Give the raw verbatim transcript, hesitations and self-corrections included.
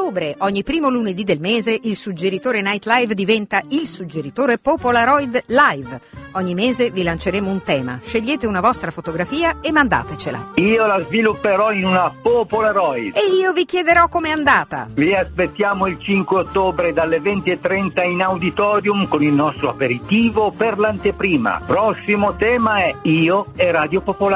ottobre, ogni primo lunedì del mese, il suggeritore Night Live diventa il suggeritore Popolaroid Live. Ogni mese vi lanceremo un tema, scegliete una vostra fotografia e mandatecela. Io la svilupperò in una Popolaroid. E io vi chiederò com'è andata. Vi aspettiamo il cinque ottobre dalle venti e trenta in auditorium con il nostro aperitivo per l'anteprima. Prossimo tema è Io e Radio Popolare.